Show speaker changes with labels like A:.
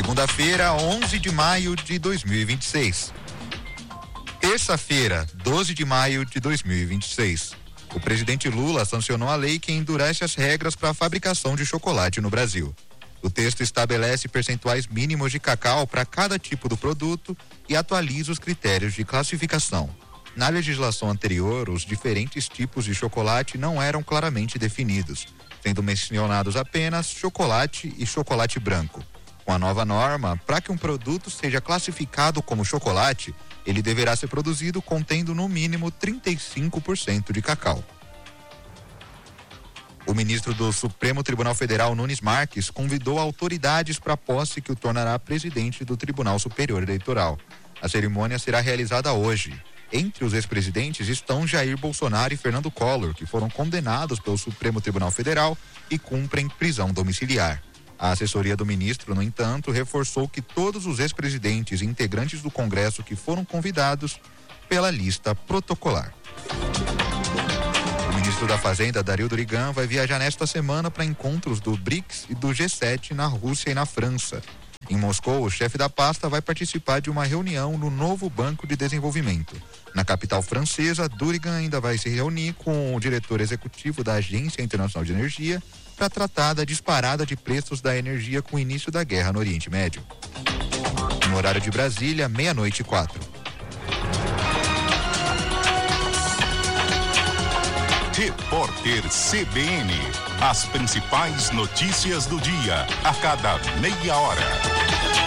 A: Segunda-feira, 11 de maio de 2026. Terça-feira, 12 de maio de 2026. O presidente Lula sancionou a lei que endurece as regras para a fabricação de chocolate no Brasil. O texto estabelece percentuais mínimos de cacau para cada tipo do produto e atualiza os critérios de classificação. Na legislação anterior, os diferentes tipos de chocolate não eram claramente definidos, sendo mencionados apenas chocolate e chocolate branco. Com a nova norma, para que um produto seja classificado como chocolate, ele deverá ser produzido contendo no mínimo 35% de cacau. O ministro do Supremo Tribunal Federal, Nunes Marques, convidou autoridades para a posse que o tornará presidente do Tribunal Superior Eleitoral. A cerimônia será realizada hoje. Entre os ex-presidentes estão Jair Bolsonaro e Fernando Collor, que foram condenados pelo Supremo Tribunal Federal e cumprem prisão domiciliar. A assessoria do ministro, no entanto, reforçou que todos os ex-presidentes e integrantes do Congresso que foram convidados pela lista protocolar. O ministro da Fazenda, Dario Durigan, vai viajar nesta semana para encontros do BRICS e do G7 na Rússia e na França. Em Moscou, o chefe da pasta vai participar de uma reunião no novo Banco de Desenvolvimento. Na capital francesa, Durigan ainda vai se reunir com o diretor executivo da Agência Internacional de Energia para tratar da disparada de preços da energia com o início da guerra no Oriente Médio. No horário de Brasília, 00:04.
B: Repórter CBN. As principais notícias do dia, a cada meia hora.